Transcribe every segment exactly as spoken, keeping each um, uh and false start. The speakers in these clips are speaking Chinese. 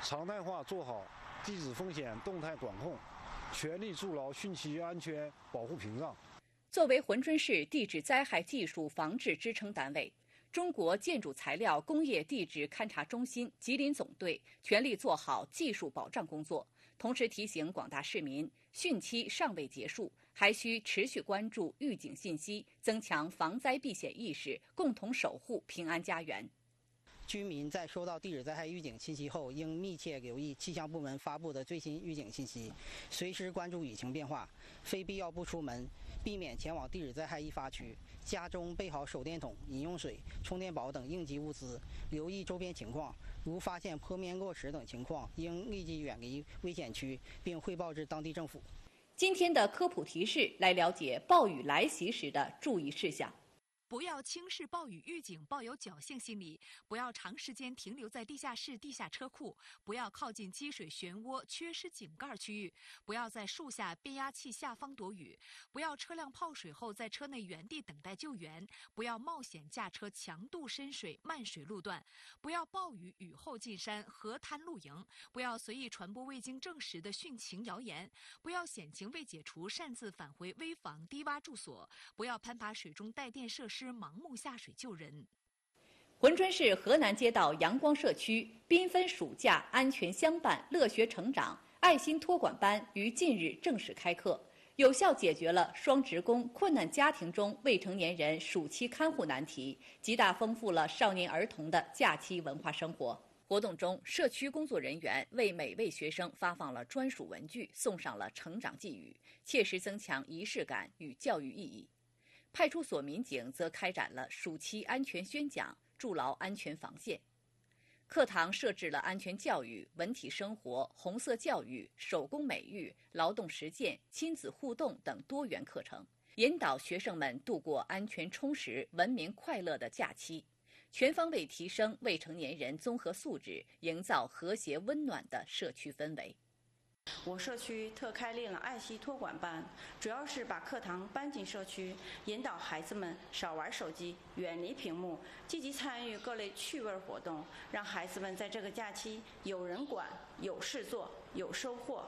常态化做好地质风险动态管控，全力筑牢汛期安全保护屏障。 作为珲春市地质灾害技术防治支撑单位，中国建筑材料工业地质勘察中心吉林总队全力做好技术保障工作，同时提醒广大市民，汛期尚未结束，还需持续关注预警信息，增强防灾避险意识，共同守护平安家园。 居民在收到地质灾害预警信息后，应密切留意气象部门发布的最新预警信息，随时关注雨情变化，非必要不出门，避免前往地质灾害易发区。家中备好手电筒、饮用水、充电宝等应急物资，留意周边情况。如发现坡面落石等情况，应立即远离危险区，并汇报至当地政府。 今天的科普提示来了解暴雨来袭时的注意事项。 不要轻视暴雨预警，抱有侥幸心理；不要长时间停留在地下室、地下车库；不要靠近积水漩涡、缺失井盖区域；不要在树下、变压器下方躲雨；不要车辆泡水后在车内原地等待救援；不要冒险驾车强渡深水、漫水路段；不要暴雨雨后进山、河滩露营；不要随意传播未经证实的汛情谣言；不要险情未解除擅自返回危房低洼住所；不要攀爬水中带电设施盲目下水救人。 珲春市河南街道阳光社区缤纷暑假安全相伴乐学成长爱心托管班于近日正式开课，有效解决了双职工困难家庭中未成年人暑期看护难题，极大丰富了少年儿童的假期文化生活。活动中，社区工作人员为每位学生发放了专属文具，送上了成长寄语，切实增强仪式感与教育意义。派出所民警则开展了暑期安全宣讲，筑牢安全防线。课堂设置了安全教育、文体生活、红色教育、手工美育、劳动实践、亲子互动等多元课程，引导学生们度过安全充实、文明快乐的假期，全方位提升未成年人综合素质，营造和谐温暖的社区氛围。 我社区特开立了爱惜托管班，主要是把课堂搬进社区，引导孩子们少玩手机，远离屏幕，积极参与各类趣味活动，让孩子们在这个假期有人管、有事做、有收获。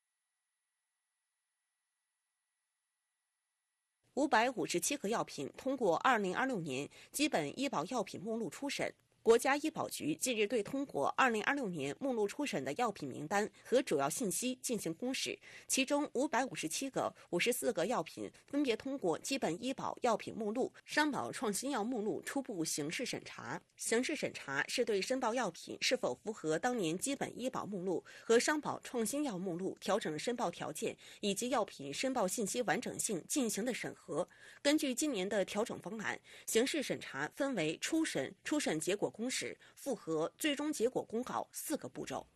五百五十七个药品通过二零二六年基本医保药品目录初审。国家医保局近日对通过二零二六年目录初审的药品名单和主要信息进行公示，其中五百五十七个、五十四个药品分别通过基本医保药品目录、商保创新药目录初步形式审查。形式审查是对申报药品是否符合当年基本医保目录和商保创新药目录调整申报条件以及药品申报信息完整性进行的审核。根据今年的调整方案，形式审查分为初审、初审结果公示、复核、最终结果公告四个步骤。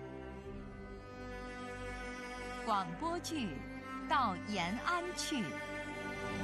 广播剧《到延安去》